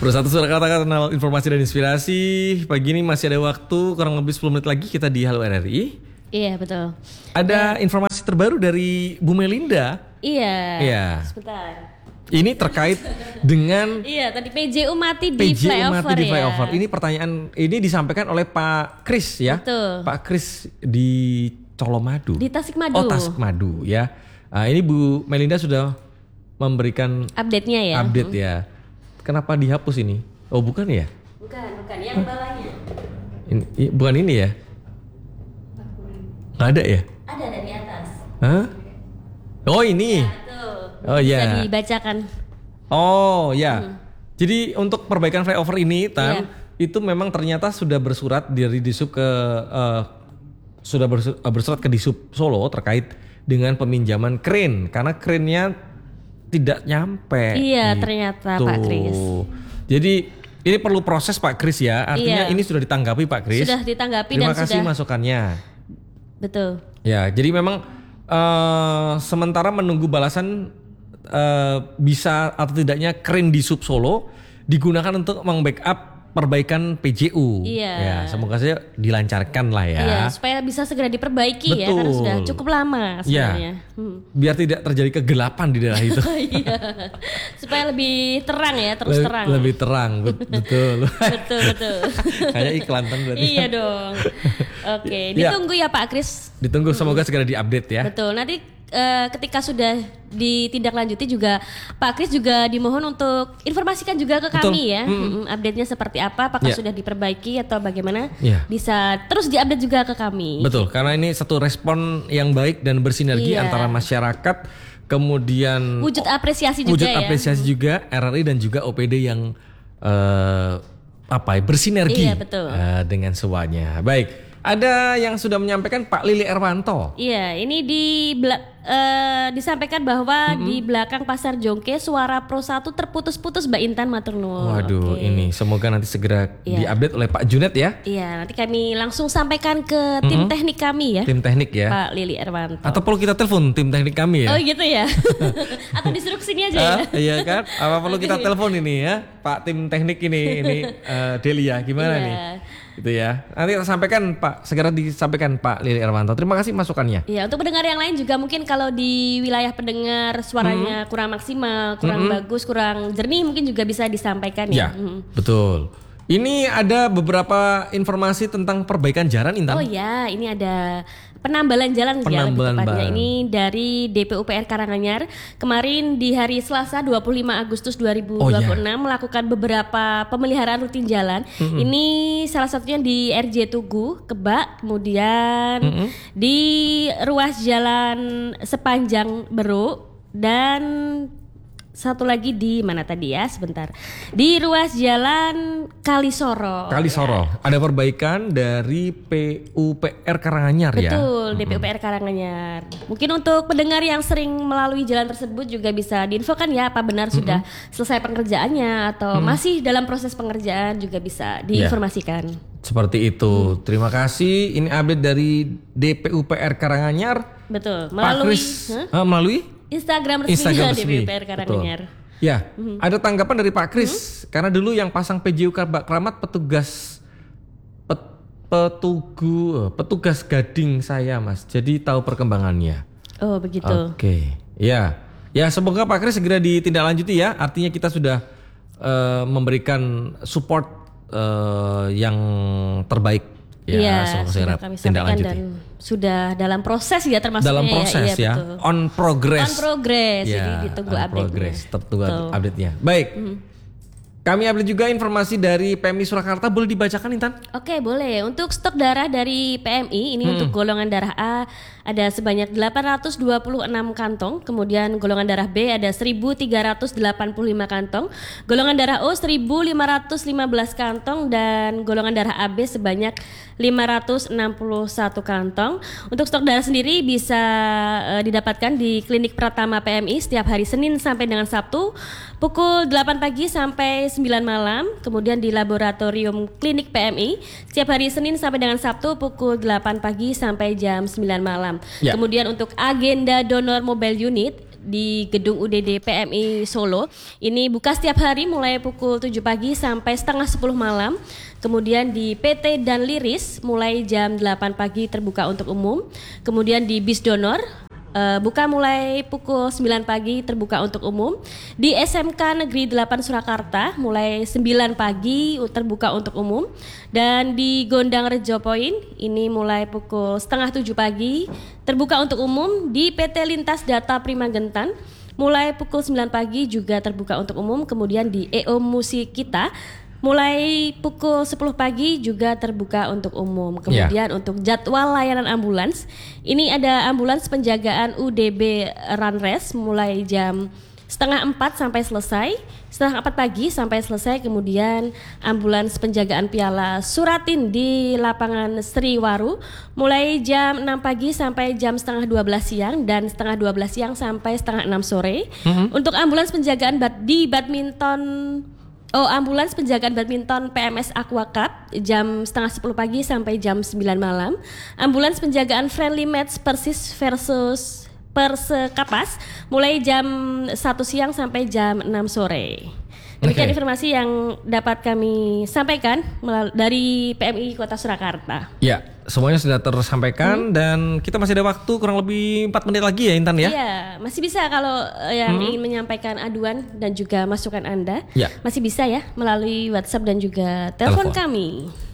Bersatu suara kata kenal informasi dan inspirasi. Pagi ini masih ada waktu, kurang lebih 10 menit lagi kita di Halo RRI. Iya betul. Ada informasi terbaru dari Bu Melinda. Iya. Sebentar. Ini terkait dengan Iya, tadi PJU mati di flyover. Ini pertanyaan ini disampaikan oleh Pak Kris ya. Betul. Pak Kris di Colomadu. Di Tasikmadu. Oh, Tasikmadu ya. Ini Bu Melinda sudah memberikan update-nya ya. Update ya. Kenapa dihapus ini? Oh, bukan ya? Bukan yang bawahnya. Ini bukan ini ya? Nggak ada ya? Ada di atas. Hah? Oh, ini. Ya, betul. Oh ya. Bisa dibacakan. Oh ya. Jadi untuk perbaikan flyover ini itu memang ternyata sudah bersurat dari Disub ke bersurat ke Disub Solo terkait dengan peminjaman kren karena krennya tidak nyampe. Iya, gitu. Ternyata Pak Kris. Jadi ini perlu proses Pak Kris ya. Artinya ini sudah ditanggapi Pak Kris. Sudah ditanggapi. Terima kasih masukannya. Betul. Ya, jadi memang sementara menunggu balasan bisa atau tidaknya kren di Sub Solo digunakan untuk membackup perbaikan PJU. Iya. Ya, semoga saja dilancarkan lah ya. Iya, supaya bisa segera diperbaiki. Betul. Ya, karena sudah cukup lama sebenarnya. Biar tidak terjadi kegelapan di daerah itu. Iya. Supaya lebih terang ya, terus terang. Lebih terang, betul. betul. Kayak iklan kan berarti. Iya dong. Oke, ditunggu ya Pak Kris. Ditunggu, semoga segera diupdate ya. Betul. Nanti ketika sudah ditindaklanjuti juga Pak Kris juga dimohon untuk informasikan juga ke kami ya. Update-nya seperti apa, apakah sudah diperbaiki atau bagaimana. Bisa terus diupdate juga ke kami. Betul, karena ini satu respon yang baik dan bersinergi antara masyarakat, kemudian wujud apresiasi juga RRI dan juga OPD yang bersinergi dengan semuanya. Baik. Ada yang sudah menyampaikan Pak Lili Erwanto. Iya, ini disampaikan bahwa di belakang Pasar Jongke suara Pro 1 terputus-putus Mbak Intan matur nuwun. Waduh, ini semoga nanti segera diupdate oleh Pak Junet ya. Iya, nanti kami langsung sampaikan ke tim teknik kami ya. Tim teknik ya. Pak Lili Erwanto. Atau perlu kita telepon tim teknik kami ya. Oh gitu ya. Atau disuruh kesini aja ya. Iya kan? Apa perlu kita telepon ini ya, Pak tim teknik ini Delia gimana nih? Gitu ya. Nanti segera disampaikan Pak Lili Erwanto. Terima kasih masukannya. Iya, untuk pendengar yang lain juga mungkin kalau di wilayah pendengar suaranya kurang maksimal, kurang bagus, kurang jernih mungkin juga bisa disampaikan ya. Betul. Ini ada beberapa informasi tentang perbaikan jalan, Intan. Oh ya, ini ada penambalan jalan ya lebih tepatnya. Ini dari DPUPR Karanganyar kemarin di hari Selasa 25 Agustus 2026 melakukan beberapa pemeliharaan rutin jalan. Ini salah satunya di RJ Tugu, Kebak, kemudian di ruas jalan sepanjang Beruk dan satu lagi di mana tadi ya sebentar di ruas jalan Kalisoro. Ada perbaikan dari PUPR Karanganyar ya. Betul, DPUPR Karanganyar. Mungkin untuk pendengar yang sering melalui jalan tersebut juga bisa diinfokan ya apa benar sudah selesai pengerjaannya atau masih dalam proses pengerjaan juga bisa diinformasikan. Seperti itu. Terima kasih. Ini update dari DPUPR Karanganyar. Betul. Melalui Instagram resmi DPUPR Karanganyar. Ya, ada tanggapan dari Pak Kris karena dulu yang pasang PJU Keramat petugas gading saya Mas. Jadi tahu perkembangannya. Oh, begitu. Oke. Ya. Ya, semoga Pak Kris segera ditindaklanjuti ya. Artinya kita sudah memberikan support yang terbaik. Sudah kami sampaikan dan sudah dalam proses ya termasuknya. Dalam proses ya. On progress. Jadi ditunggu update-nya. Update-nya. Baik. Kami update juga informasi dari PMI Surakarta, boleh dibacakan Intan? Oke, boleh. Untuk stok darah dari PMI ini untuk golongan darah A ada sebanyak 826 kantong, kemudian golongan darah B ada 1385 kantong, golongan darah O 1515 kantong dan golongan darah AB sebanyak 561 kantong. Untuk stok darah sendiri bisa didapatkan di Klinik Pratama PMI setiap hari Senin sampai dengan Sabtu pukul 8 pagi sampai 9 malam. Kemudian di Laboratorium Klinik PMI setiap hari Senin sampai dengan Sabtu pukul 8 pagi sampai jam 9 malam. Kemudian untuk agenda donor mobile unit di gedung UDD PMI Solo. Ini buka setiap hari mulai pukul 7 pagi sampai setengah 10 malam. Kemudian di PT Dan Liris mulai jam 8 pagi terbuka untuk umum. Kemudian di Bis Donor buka mulai pukul 9 pagi terbuka untuk umum. Di SMK Negeri 8 Surakarta mulai 9 pagi terbuka untuk umum. Dan di Gondang Rejo Point ini mulai pukul setengah 7 pagi terbuka untuk umum. Di PT Lintas Data Primagentan mulai pukul 9 pagi juga terbuka untuk umum. Kemudian di EO Musik Kita mulai pukul 10 pagi juga terbuka untuk umum. Kemudian untuk jadwal layanan ambulans, ini ada ambulans penjagaan UDB Ranres mulai jam setengah 4 sampai selesai, setengah 4 pagi sampai selesai. Kemudian ambulans penjagaan Piala Suratin di lapangan Sriwaru mulai jam 6 pagi sampai jam setengah 12 siang dan setengah 12 siang sampai setengah 6 sore. Untuk ambulans penjagaan di ambulans penjagaan badminton PMS Aqua Cup jam setengah 10 pagi sampai jam 9 malam. Ambulans penjagaan friendly match Persis versus Persekapas mulai jam 1 siang sampai jam 6 sore. Demikian informasi yang dapat kami sampaikan dari PMI Kota Surakarta. Ya, semuanya sudah tersampaikan dan kita masih ada waktu kurang lebih 4 menit lagi ya Intan ya? Iya, masih bisa kalau yang ingin menyampaikan aduan dan juga masukan Anda. Masih bisa ya melalui WhatsApp dan juga telepon kami.